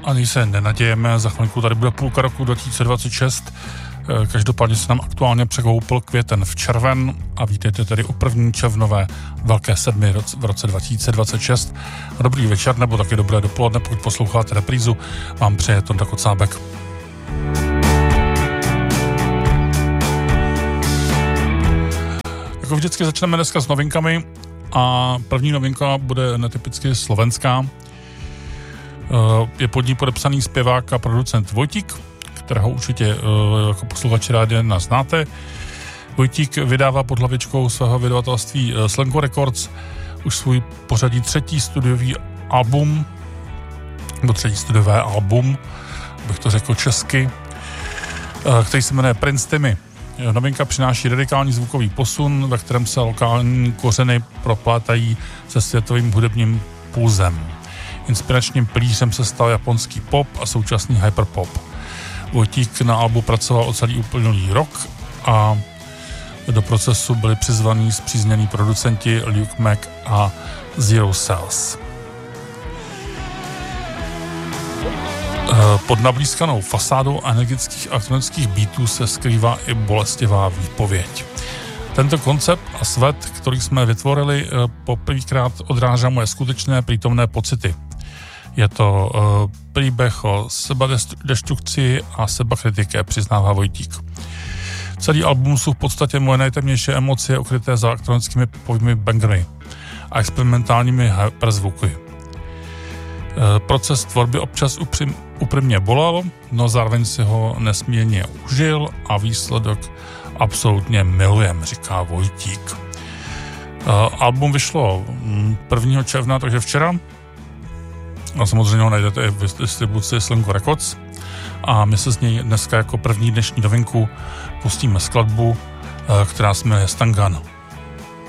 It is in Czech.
Ani se nenadějeme, za chvilku tady bude půlka roku 2026. Každopádně se nám aktuálně překoupil květen v červen a vítejte tedy u první červnové velké sedmy v roce 2026. Dobrý večer nebo taky dobré dopoledne, pokud posloucháte reprízu, vám přeje Tonda Kocábek. Jako vždycky začneme dneska s novinkami a první novinka bude netypicky slovenská. Je pod ní podepsaný zpěvák a producent Vojtík, kterého určitě jako posluchači rádi nás znáte. Vojtík vydává pod hlavičkou svého vydavatelství Slenko Records už svůj pořadí třetí studiové album, bych to řekl česky, který se jmenuje Prince Timmy. Novinka přináší radikální zvukový posun, ve kterém se lokální kořeny proplátají se světovým hudebním pulzem. Inspiračním pilířem se stal japonský pop a současný hyperpop. Vojtík na albu pracoval o celý uplynulý rok a do procesu byli přizvaní spříznění producenti Luke Mac a Zero Cells. Pod nablízkanou fasádou energických elektronických beatů se skrývá i bolestivá výpověď. Tento koncept a svět, který jsme vytvorili, poprvýkrát odráží moje skutečné přítomné pocity. Je to příběh o sebadestrukci a sebakritike, přiznává Vojtík. Celý album jsou v podstatě moje nejtemnější emoce ukryté za elektronickými popovými bangery a experimentálními hyperzvuky. Proces tvorby občas upřímně bolel, no zároveň si ho nesmírně užil a výsledek absolutně milujem, říká Vojtík. Album vyšlo 1. června, takže včera. A samozřejmě ho najdete i v distribuci Slenko Records. A my se z něj dneska jako první dnešní novinku pustíme skladbu, která se jmenuje Stangan.